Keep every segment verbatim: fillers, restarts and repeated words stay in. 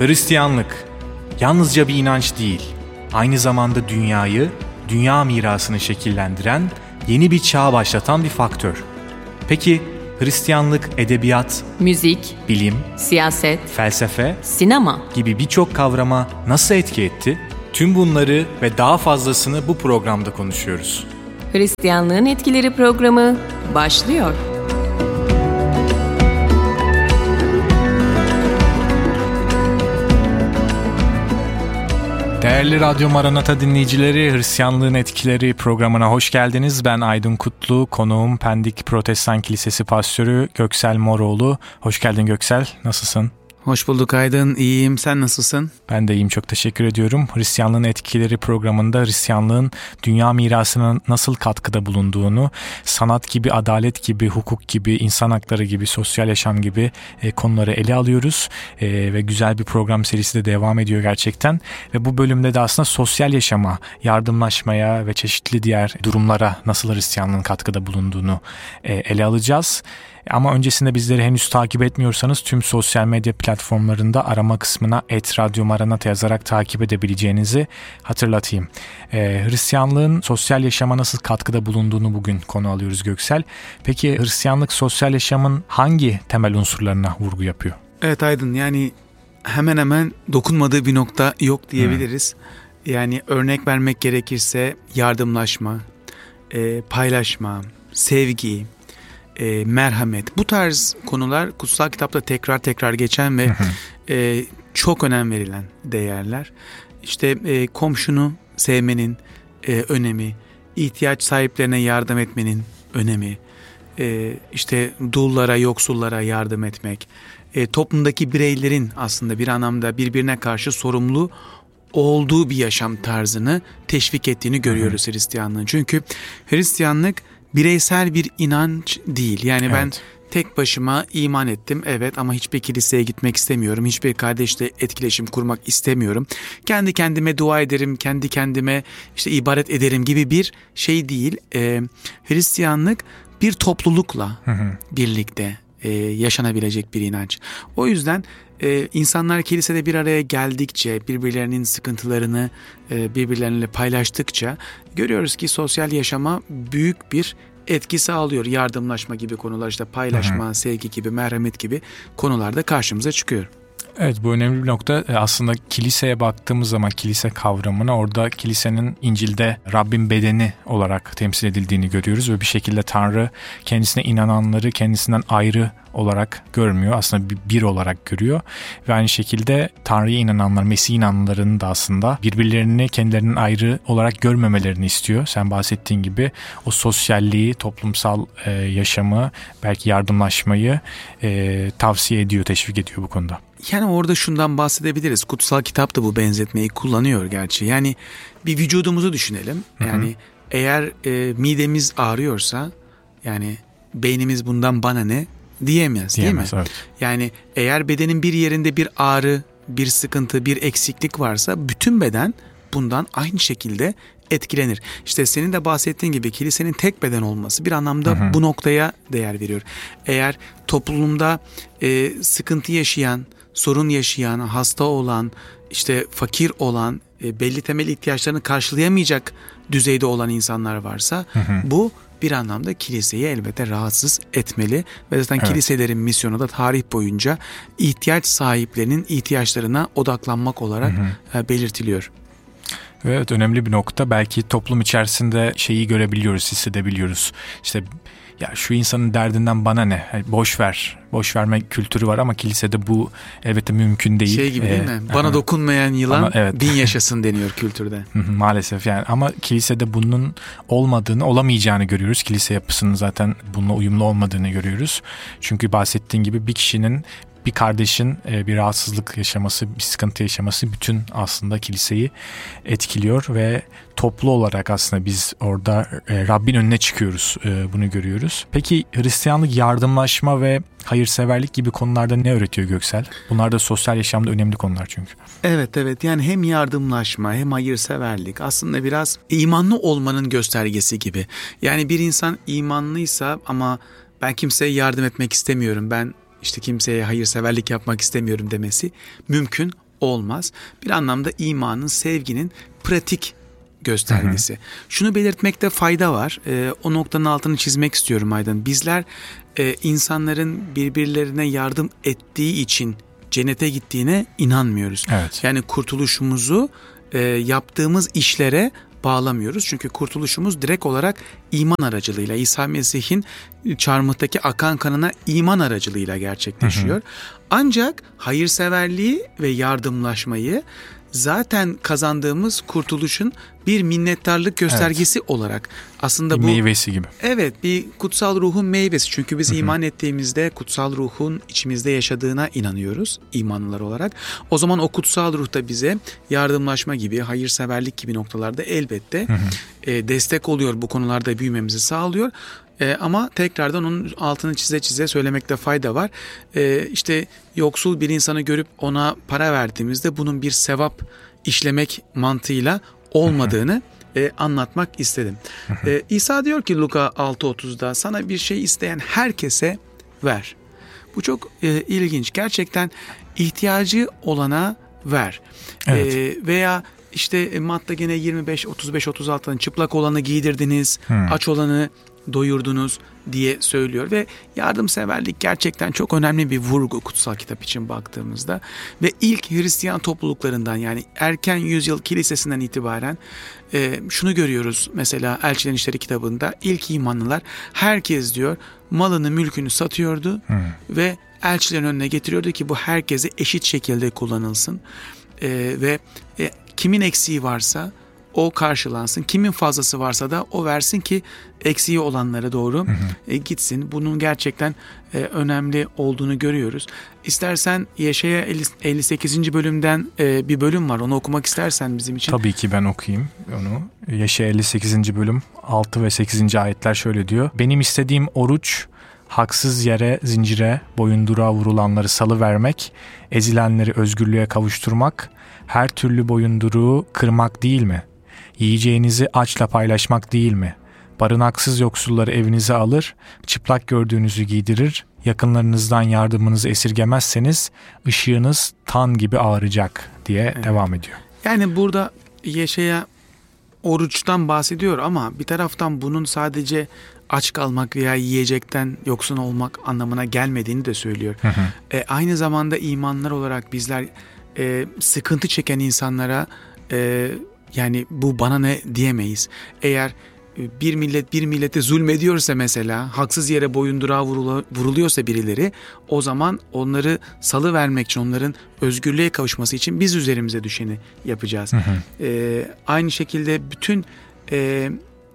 Hristiyanlık yalnızca bir inanç değil, aynı zamanda dünyayı, dünya mirasını şekillendiren, yeni bir çağ başlatan bir faktör. Peki Hristiyanlık edebiyat, müzik, bilim, siyaset, felsefe, sinema gibi birçok kavrama nasıl etki etti? Tüm bunları ve daha fazlasını bu programda konuşuyoruz. Hristiyanlığın Etkileri programı başlıyor. Değerli Radyo Maranata dinleyicileri, Hristiyanlığın Etkileri programına hoş geldiniz. Ben Aydın Kutlu, konuğum Pendik Protestan Kilisesi Pastörü Göksel Moroğlu. Hoş geldin Göksel, nasılsın? Hoş bulduk Aydın, iyiyim. Sen nasılsın? Ben de iyiyim, çok teşekkür ediyorum. Hristiyanlığın Etkileri programında Hristiyanlığın dünya mirasına nasıl katkıda bulunduğunu, sanat gibi, adalet gibi, hukuk gibi, insan hakları gibi, sosyal yaşam gibi e, konuları ele alıyoruz. E, ve güzel bir program serisi de devam ediyor gerçekten. Ve bu bölümde de aslında sosyal yaşama, yardımlaşmaya ve çeşitli diğer durumlara nasıl Hristiyanlığın katkıda bulunduğunu e, ele alacağız. Ama öncesinde bizleri henüz takip etmiyorsanız tüm sosyal medya platformlarında arama kısmına et radyo maranata yazarak takip edebileceğinizi hatırlatayım. Ee, Hristiyanlığın sosyal yaşama nasıl katkıda bulunduğunu bugün konu alıyoruz Göksel. Peki Hristiyanlık sosyal yaşamın hangi temel unsurlarına vurgu yapıyor? Evet Aydın, yani hemen hemen dokunmadığı bir nokta yok diyebiliriz. Hmm. Yani örnek vermek gerekirse yardımlaşma, e, paylaşma, sevgi, E, merhamet, bu tarz konular kutsal kitapta tekrar tekrar geçen ve e, çok önem verilen değerler. İşte e, komşunu sevmenin e, önemi, ihtiyaç sahiplerine yardım etmenin önemi, e, işte dullara, yoksullara yardım etmek, e, toplumdaki bireylerin aslında bir anlamda birbirine karşı sorumlu olduğu bir yaşam tarzını teşvik ettiğini görüyoruz Hristiyanlığın. Çünkü Hristiyanlık bireysel bir inanç değil. Yani evet, ben tek başıma iman ettim, evet, ama hiçbir kiliseye gitmek istemiyorum. Hiçbir kardeşle etkileşim kurmak istemiyorum. Kendi kendime dua ederim, kendi kendime işte ibadet ederim gibi bir şey değil. Ee, Hristiyanlık bir toplulukla hı hı. birlikte e, yaşanabilecek bir inanç. O yüzden Ee, insanlar kilisede bir araya geldikçe, birbirlerinin sıkıntılarını e, birbirleriyle paylaştıkça görüyoruz ki sosyal yaşama büyük bir etki sağlıyor. Yardımlaşma gibi konular, işte paylaşma, hı hı. sevgi gibi, merhamet gibi konularda karşımıza çıkıyor. Evet, bu önemli bir nokta. Aslında kiliseye baktığımız zaman kilise kavramına, orada kilisenin İncil'de Rabbin bedeni olarak temsil edildiğini görüyoruz ve bir şekilde Tanrı kendisine inananları kendisinden ayrı olarak görmüyor. Aslında bir olarak görüyor. Ve aynı şekilde Tanrı'ya inananlar, Mesih inananların da aslında birbirlerini kendilerinin ayrı olarak görmemelerini istiyor. Sen bahsettiğin gibi o sosyalliği, toplumsal e, yaşamı, belki yardımlaşmayı e, tavsiye ediyor, teşvik ediyor bu konuda. Yani orada şundan bahsedebiliriz. Kutsal kitap da bu benzetmeyi kullanıyor gerçi. Yani bir vücudumuzu düşünelim. Yani hı hı. eğer e, midemiz ağrıyorsa, yani beynimiz bundan bana ne diyemez, diyemez değil mi? Evet. Yani eğer bedenin bir yerinde bir ağrı, bir sıkıntı, bir eksiklik varsa bütün beden bundan aynı şekilde etkilenir. İşte senin de bahsettiğin gibi kilisenin tek beden olması bir anlamda hı hı. bu noktaya değer veriyor. Eğer toplumda e, sıkıntı yaşayan, sorun yaşayan, hasta olan, işte fakir olan, e, belli temel ihtiyaçlarını karşılayamayacak düzeyde olan insanlar varsa hı hı. bu bir anlamda kiliseyi elbette rahatsız etmeli ve zaten evet. kiliselerin misyonu da tarih boyunca ihtiyaç sahiplerinin ihtiyaçlarına odaklanmak olarak hı hı. belirtiliyor. Evet, önemli bir nokta. Belki toplum içerisinde şeyi görebiliyoruz, hissedebiliyoruz. İşte ya şu insanın derdinden bana ne? Yani boş ver. Boş verme kültürü var ama kilisede bu elbette mümkün değil. Şey gibi değil ee, mi? Bana aha. dokunmayan yılan ama, evet. bin yaşasın deniyor kültürde. Maalesef yani, ama kilisede bunun olmadığını, olamayacağını görüyoruz. Kilise yapısının zaten bununla uyumlu olmadığını görüyoruz. Çünkü bahsettiğin gibi bir kişinin, bir kardeşin bir rahatsızlık yaşaması, bir sıkıntı yaşaması bütün aslında kiliseyi etkiliyor ve toplu olarak aslında biz orada Rabbin önüne çıkıyoruz, bunu görüyoruz. Peki Hristiyanlık yardımlaşma ve hayırseverlik gibi konularda ne öğretiyor Göksel? Bunlar da sosyal yaşamda önemli konular çünkü. Evet evet, yani hem yardımlaşma hem hayırseverlik aslında biraz imanlı olmanın göstergesi gibi. Yani bir insan imanlıysa ama ben kimseye yardım etmek istemiyorum, ben İşte kimseye hayırseverlik yapmak istemiyorum demesi mümkün olmaz. Bir anlamda imanın, sevginin pratik göstergesi. Hı hı. Şunu belirtmekte fayda var. E, o noktanın altını çizmek istiyorum Aydın. Bizler e, insanların birbirlerine yardım ettiği için cennete gittiğine inanmıyoruz. Evet. Yani kurtuluşumuzu e, yaptığımız işlere bağlamıyoruz. Çünkü kurtuluşumuz direkt olarak iman aracılığıyla, İsa Mesih'in çarmıhtaki akan kanına iman aracılığıyla gerçekleşiyor. Hı hı. Ancak hayırseverliği ve yardımlaşmayı zaten kazandığımız kurtuluşun bir minnettarlık göstergesi evet. olarak aslında bir bu meyvesi gibi. Evet, bir kutsal ruhun meyvesi. Çünkü biz Hı-hı. iman ettiğimizde kutsal ruhun içimizde yaşadığına inanıyoruz imanlılar olarak. O zaman o kutsal ruh da bize yardımlaşma gibi, hayırseverlik gibi noktalarda elbette e, destek oluyor, bu konularda büyümemizi sağlıyor. E, ama tekrardan onun altını çize çize söylemekte fayda var. E, işte yoksul bir insanı görüp ona para verdiğimizde bunun bir sevap işlemek mantığıyla olmadığını e, anlatmak istedim. E, İsa diyor ki Luka altı otuzda, sana bir şey isteyen herkese ver. Bu çok e, ilginç. Gerçekten ihtiyacı olana ver. Evet. E, veya işte Matta gene yirmi beş otuz beş otuz altıdan çıplak olanı giydirdiniz, hmm. aç olanı doyurdunuz diye söylüyor ve yardımseverlik gerçekten çok önemli bir vurgu kutsal kitap için baktığımızda ve ilk Hristiyan topluluklarından, yani erken yüzyıl kilisesinden itibaren e, şunu görüyoruz. Mesela Elçilerin İşleri kitabında ilk imanlılar herkes diyor malını mülkünü satıyordu hmm. ve elçilerin önüne getiriyordu ki bu herkese eşit şekilde kullanılsın e, ve e, kimin eksiği varsa o karşılansın. Kimin fazlası varsa da o versin ki eksiği olanlara doğru hı hı. E, gitsin. Bunun gerçekten e, önemli olduğunu görüyoruz. İstersen Yeşaya elli sekizinci bölümden e, bir bölüm var. Onu okumak istersen bizim için. Tabii ki ben okuyayım onu. Yeşaya elli sekizinci bölüm altı ve sekizinci ayetler şöyle diyor. Benim istediğim oruç, haksız yere, zincire, boyunduruğa vurulanları salıvermek, ezilenleri özgürlüğe kavuşturmak, her türlü boyunduruğu kırmak değil mi? Yiyeceğinizi açla paylaşmak değil mi? Barınaksız yoksulları evinize alır, çıplak gördüğünüzü giydirir, yakınlarınızdan yardımınızı esirgemezseniz ışığınız tan gibi ağaracak diye evet. devam ediyor. Yani burada Yeşaya oruçtan bahsediyor ama bir taraftan bunun sadece aç kalmak veya yiyecekten yoksun olmak anlamına gelmediğini de söylüyor. Hı hı. E, aynı zamanda imanlar olarak bizler e, sıkıntı çeken insanlara e, yani bu bana ne diyemeyiz. Eğer bir millet bir millete zulmediyorsa, mesela haksız yere boyunduruğa vuruluyorsa birileri, o zaman onları salıvermek için, onların özgürlüğe kavuşması için biz üzerimize düşeni yapacağız. Hı hı. Ee, aynı şekilde bütün e,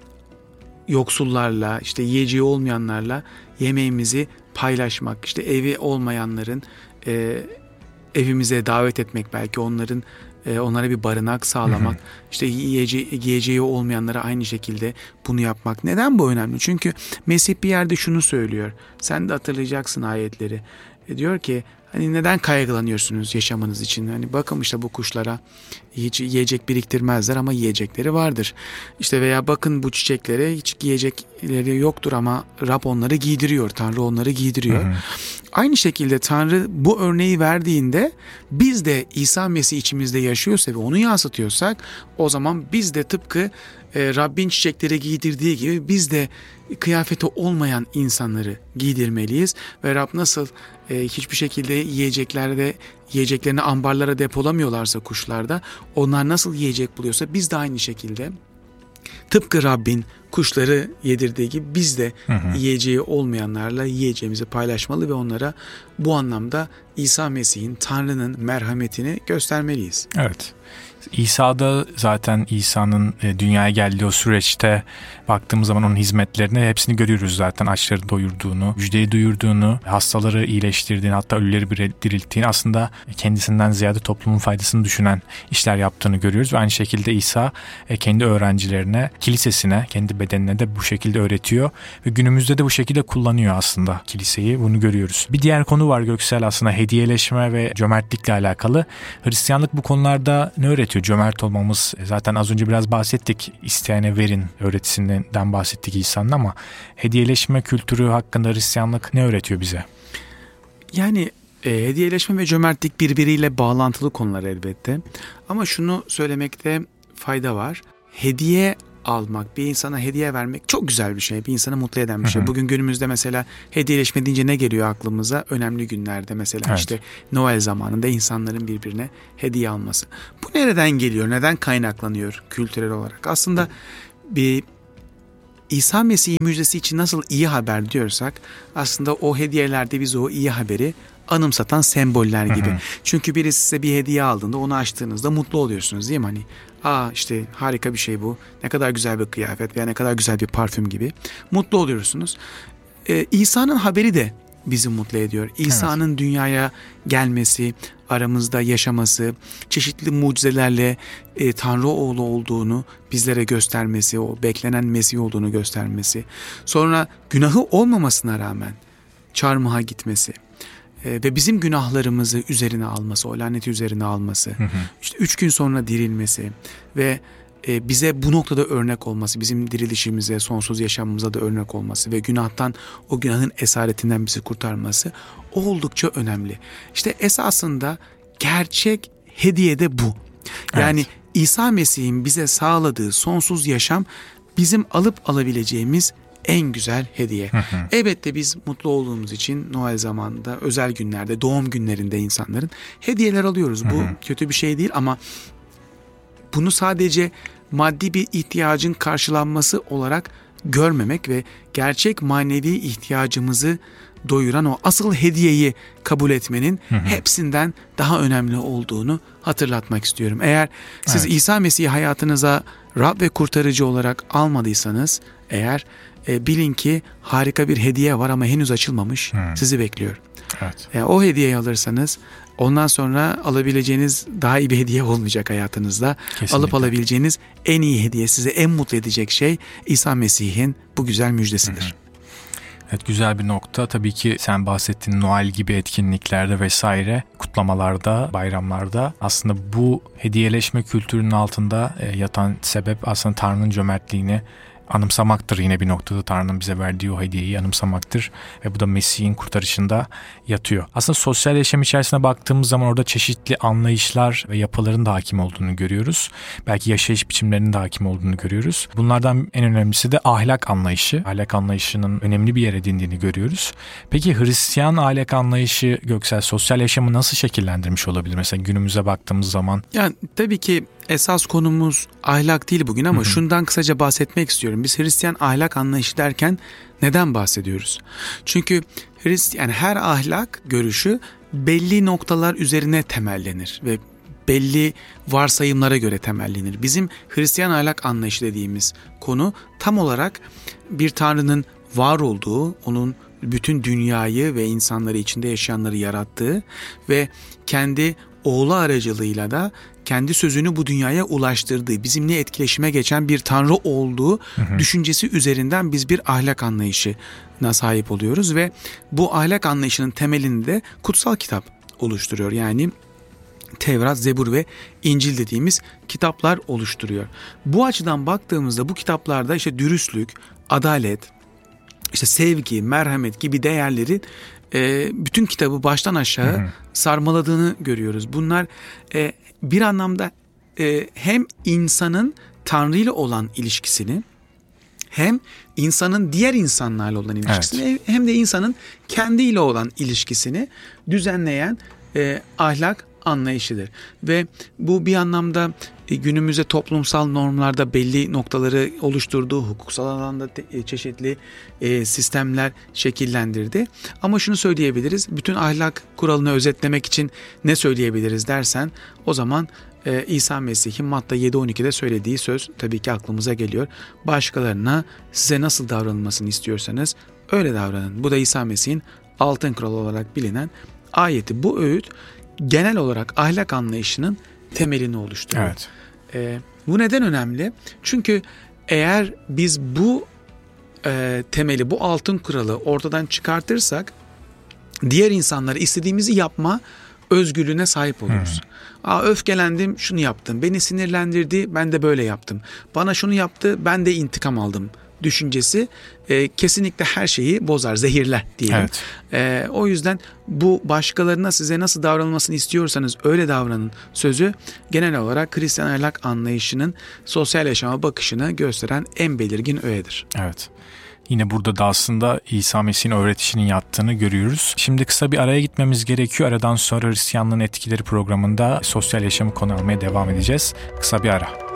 yoksullarla, işte yiyeceği olmayanlarla yemeğimizi paylaşmak, işte evi olmayanların e, evimize davet etmek, belki onların onlara bir barınak sağlamak, hı hı. işte yiyeceği, giyeceği olmayanlara aynı şekilde bunu yapmak. Neden bu önemli? Çünkü Mesih bir yerde şunu söylüyor. Sen de hatırlayacaksın ayetleri. E diyor ki hani neden kaygılanıyorsunuz yaşamanız için? Hani bakın işte bu kuşlara hiç yiyecek biriktirmezler ama yiyecekleri vardır. İşte veya bakın bu çiçeklere hiç giyecekleri yoktur ama Rab onları giydiriyor. Tanrı onları giydiriyor. Hı hı. Aynı şekilde Tanrı bu örneği verdiğinde biz de İsa Mesih içimizde yaşıyorsa ve onu yansıtıyorsak, o zaman biz de tıpkı e, Rabbin çiçekleri giydirdiği gibi biz de kıyafeti olmayan insanları giydirmeliyiz. Ve Rab nasıl e, hiçbir şekilde yiyeceklerde yiyeceklerini ambarlara depolamıyorlarsa kuşlarda, onlar nasıl yiyecek buluyorsa biz de aynı şekilde tıpkı Rabbin kuşları yedirdiği gibi biz de hı hı. yiyeceği olmayanlarla yiyeceğimizi paylaşmalı ve onlara bu anlamda İsa Mesih'in, Tanrı'nın merhametini göstermeliyiz. Evet. İsa'da zaten İsa'nın dünyaya geldiği o süreçte baktığımız zaman onun hizmetlerini hepsini görüyoruz zaten. Açları doyurduğunu, müjdeyi duyurduğunu, hastaları iyileştirdiğini, hatta ölüleri dirilttiğini, aslında kendisinden ziyade toplumun faydasını düşünen işler yaptığını görüyoruz. Ve aynı şekilde İsa kendi öğrencilerine, kilisesine, kendi bedenine de bu şekilde öğretiyor. Ve günümüzde de bu şekilde kullanıyor aslında kiliseyi. Bunu görüyoruz. Bir diğer konu var Göksel, aslında hediyeleşme ve cömertlikle alakalı. Hristiyanlık bu konularda ne öğretiyor? Cömert olmamız, zaten az önce biraz bahsettik, isteyene verin öğretisinden bahsettik İsa'nın, ama hediyeleşme kültürü hakkında Hristiyanlık ne öğretiyor bize? Yani E, hediyeleşme ve cömertlik birbiriyle bağlantılı konular elbette. Ama şunu söylemekte fayda var. Hediye almak, bir insana hediye vermek çok güzel bir şey. Bir insanı mutlu eden bir şey. Hı hı. Bugün günümüzde mesela hediyeleşme deyince ne geliyor aklımıza? Önemli günlerde mesela evet. işte Noel zamanında insanların birbirine hediye alması. Bu nereden geliyor? Neden kaynaklanıyor kültürel olarak? Aslında bir İsa Mesih müjdesi için nasıl iyi haber diyorsak aslında o hediyelerde biz o iyi haberi anımsatan semboller gibi. Hı hı. Çünkü birisi size bir hediye aldığında onu açtığınızda mutlu oluyorsunuz değil mi? Hani aa işte harika bir şey bu. Ne kadar güzel bir kıyafet veya ne kadar güzel bir parfüm gibi. Mutlu oluyorsunuz. Ee, İsa'nın haberi de bizi mutlu ediyor. İsa'nın evet. dünyaya gelmesi, aramızda yaşaması, çeşitli mucizelerle e, Tanrı oğlu olduğunu bizlere göstermesi, o beklenen Mesih olduğunu göstermesi. Sonra günahı olmamasına rağmen çarmıha gitmesi. Ve bizim günahlarımızı üzerine alması, o laneti üzerine alması, hı hı. işte üç gün sonra dirilmesi ve bize bu noktada örnek olması, bizim dirilişimize, sonsuz yaşamımıza da örnek olması ve günahtan, o günahın esaretinden bizi kurtarması oldukça önemli. İşte esasında gerçek hediye de bu. Yani evet. İsa Mesih'in bize sağladığı sonsuz yaşam bizim alıp alabileceğimiz en güzel hediye. Hı hı. Elbette biz mutlu olduğumuz için Noel zamanında, özel günlerde, doğum günlerinde insanların hediyeler alıyoruz. Hı hı. Bu kötü bir şey değil ama bunu sadece maddi bir ihtiyacın karşılanması olarak görmemek ve gerçek manevi ihtiyacımızı doyuran o asıl hediyeyi kabul etmenin hı hı. hepsinden daha önemli olduğunu hatırlatmak istiyorum. Eğer siz evet. İsa Mesih'i hayatınıza Rab ve kurtarıcı olarak almadıysanız eğer E, bilin ki harika bir hediye var ama henüz açılmamış hmm. sizi bekliyor. Evet. E, o hediyeyi alırsanız ondan sonra alabileceğiniz daha iyi bir hediye olmayacak hayatınızda. Kesinlikle. Alıp alabileceğiniz en iyi hediye, sizi en mutlu edecek şey İsa Mesih'in bu güzel müjdesidir. Hmm. Evet, güzel bir nokta. Tabii ki sen bahsettiğin Noel gibi etkinliklerde vesaire, kutlamalarda, bayramlarda aslında bu hediyeleşme kültürünün altında yatan sebep aslında Tanrı'nın cömertliğini anımsamaktır. Yine bir noktada Tanrı'nın bize verdiği o hediyeyi anımsamaktır ve bu da Mesih'in kurtarışında yatıyor. Aslında sosyal yaşam içerisine baktığımız zaman orada çeşitli anlayışlar ve yapıların da hakim olduğunu görüyoruz. Belki yaşayış biçimlerinin de hakim olduğunu görüyoruz. Bunlardan en önemlisi de ahlak anlayışı. Ahlak anlayışının önemli bir yer edindiğini görüyoruz. Peki Hristiyan ahlak anlayışı Göksel sosyal yaşamı nasıl şekillendirmiş olabilir? Mesela günümüze baktığımız zaman. Yani tabii ki esas konumuz ahlak değil bugün ama hı hı. şundan kısaca bahsetmek istiyorum. Biz Hristiyan ahlak anlayışı derken neden bahsediyoruz? Çünkü Hristiyan yani her ahlak görüşü belli noktalar üzerine temellenir ve belli varsayımlara göre temellenir. Bizim Hristiyan ahlak anlayışı dediğimiz konu tam olarak bir Tanrı'nın var olduğu, onun bütün dünyayı ve insanları içinde yaşayanları yarattığı ve kendi oğlu aracılığıyla da kendi sözünü bu dünyaya ulaştırdığı, bizimle etkileşime geçen bir Tanrı olduğu hı hı. düşüncesi üzerinden biz bir ahlak anlayışına sahip oluyoruz ve bu ahlak anlayışının temelini de kutsal kitap oluşturuyor. Yani Tevrat, Zebur ve İncil dediğimiz kitaplar oluşturuyor. Bu açıdan baktığımızda bu kitaplarda işte dürüstlük, adalet, işte sevgi, merhamet gibi değerleri e, bütün kitabı baştan aşağı hı hı. sarmaladığını görüyoruz. Bunlar e, bir anlamda e, hem insanın Tanrı ile olan ilişkisini hem insanın diğer insanlarla olan ilişkisini evet. hem de insanın kendiyle olan ilişkisini düzenleyen e, ahlak anlayışıdır. Ve bu bir anlamda günümüzde toplumsal normlarda belli noktaları oluşturduğu, hukuksal alanda çeşitli e, sistemler şekillendirdi. Ama şunu söyleyebiliriz, bütün ahlak kuralını özetlemek için ne söyleyebiliriz dersen, o zaman e, İsa Mesih'in Matta yedi on ikide söylediği söz tabii ki aklımıza geliyor. Başkalarına size nasıl davranılmasını istiyorsanız öyle davranın. Bu da İsa Mesih'in altın kural olarak bilinen ayeti. Bu öğüt genel olarak ahlak anlayışının temelini oluşturuyor. Evet. E, bu neden önemli? Çünkü eğer biz bu e, temeli, bu altın kuralı ortadan çıkartırsak diğer insanlara istediğimizi yapma özgürlüğüne sahip oluruz. Hmm. Aa, öfkelendim, şunu yaptım. Beni sinirlendirdi, ben de böyle yaptım. Bana şunu yaptı, ben de intikam aldım düşüncesi e, kesinlikle her şeyi bozar, zehirler diyelim. Evet. E, o yüzden bu başkalarına size nasıl davranılmasını istiyorsanız öyle davranın sözü genel olarak Hristiyan ahlak anlayışının sosyal yaşama bakışını gösteren en belirgin öğedir. Evet. Yine burada da aslında İsa Mesih'in öğretişinin yattığını görüyoruz. Şimdi kısa bir araya gitmemiz gerekiyor. Aradan sonra Hristiyanlığın Etkileri programında sosyal yaşamı konu almaya devam edeceğiz. Kısa bir ara.